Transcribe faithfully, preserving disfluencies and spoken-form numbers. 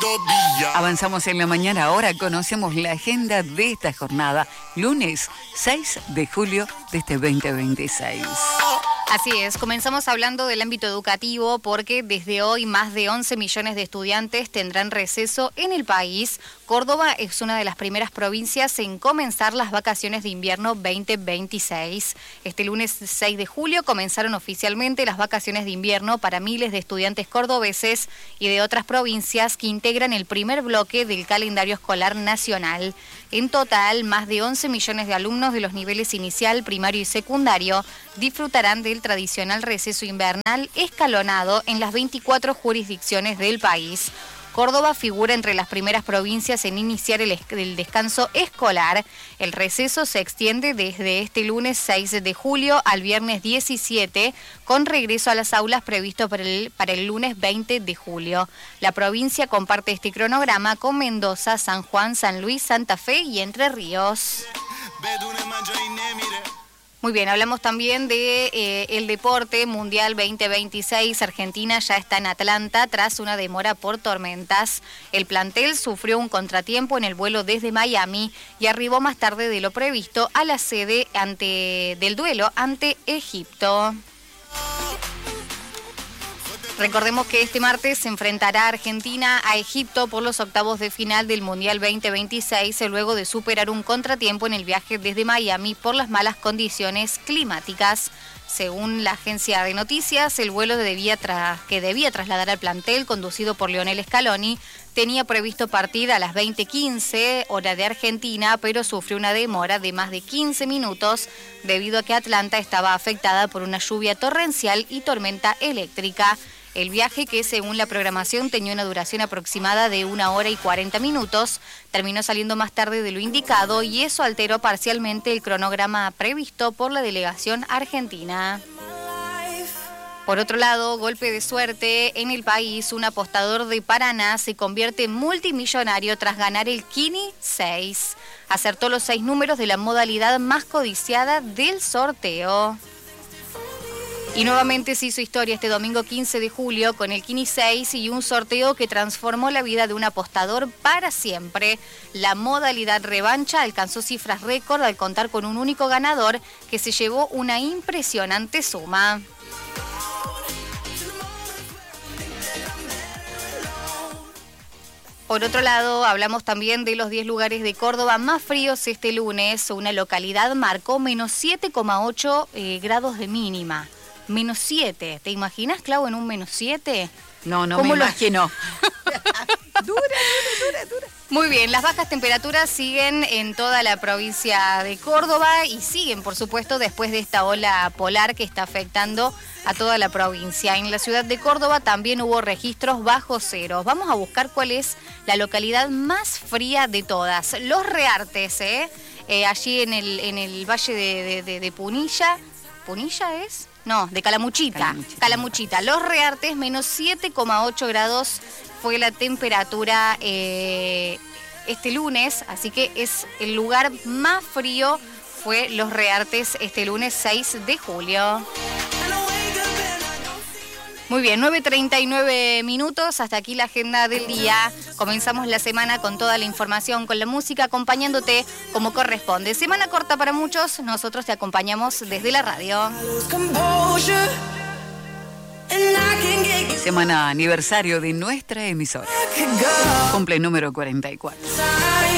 Avanzamos en la mañana, ahora conocemos la agenda de esta jornada, lunes seis de julio de este veinte veintiséis. Así es, comenzamos hablando del ámbito educativo porque desde hoy más de once millones de estudiantes tendrán receso en el país. Córdoba es una de las primeras provincias en comenzar las vacaciones de invierno veinte veintiséis. Este lunes seis de julio comenzaron oficialmente las vacaciones de invierno para miles de estudiantes cordobeses y de otras provincias que integran el primer bloque del calendario escolar nacional. En total, más de once millones de alumnos de los niveles inicial, primario y secundario disfrutarán del tradicional receso invernal escalonado en las veinticuatro jurisdicciones del país. Córdoba figura entre las primeras provincias en iniciar el, el descanso escolar. El receso se extiende desde este lunes seis de julio al viernes diecisiete, con regreso a las aulas previsto para el, para el lunes veinte de julio. La provincia comparte este cronograma con Mendoza, San Juan, San Luis, Santa Fe y Entre Ríos. Muy bien, hablamos también de eh, el deporte mundial veinte veintiséis. Argentina ya está en Atlanta tras una demora por tormentas. El plantel sufrió un contratiempo en el vuelo desde Miami y arribó más tarde de lo previsto a la sede ante, del duelo ante Egipto. Recordemos que este martes se enfrentará Argentina a Egipto por los octavos de final del Mundial veinte veintiséis, luego de superar un contratiempo en el viaje desde Miami por las malas condiciones climáticas. Según la agencia de noticias, el vuelo debía tra- que debía trasladar al plantel, conducido por Lionel Scaloni, tenía previsto partir a las veinte quince, hora de Argentina, pero sufrió una demora de más de quince minutos debido a que Atlanta estaba afectada por una lluvia torrencial y tormenta eléctrica. El viaje, que según la programación tenía una duración aproximada de una hora y cuarenta minutos, terminó saliendo más tarde de lo indicado y eso alteró parcialmente el cronograma previsto por la delegación argentina. Por otro lado, golpe de suerte en el país, un apostador de Paraná se convierte en multimillonario tras ganar el Kini seis. Acertó los seis números de la modalidad más codiciada del sorteo. Y nuevamente se hizo historia este domingo quince de julio con el Kini seis y un sorteo que transformó la vida de un apostador para siempre. La modalidad revancha alcanzó cifras récord al contar con un único ganador que se llevó una impresionante suma. Por otro lado, hablamos también de los diez lugares de Córdoba más fríos este lunes. Una localidad marcó menos siete coma ocho eh, grados de mínima. Menos siete. ¿Te imaginas, Clau, en un menos siete? No, no me lo... imagino. dura, dura, dura, dura. Muy bien, las bajas temperaturas siguen en toda la provincia de Córdoba y siguen, por supuesto, después de esta ola polar que está afectando a toda la provincia. En la ciudad de Córdoba también hubo registros bajo cero. Vamos a buscar cuál es la localidad más fría de todas. Los Reartes, ¿eh? eh allí en el, en el valle de, de, de, de Punilla. ¿Punilla es? No, de Calamuchita. Calamuchita. Calamuchita. Los Reartes, menos siete coma ocho grados fue la temperatura eh, este lunes, así que es el lugar más frío, fue Los Reartes este lunes seis de julio. Muy bien, nueve treinta y nueve minutos, hasta aquí la agenda del día. Comenzamos la semana con toda la información, con la música, acompañándote como corresponde. Semana corta para muchos, nosotros te acompañamos desde la radio. Semana aniversario de nuestra emisora. Cumple número cuarenta y cuatro.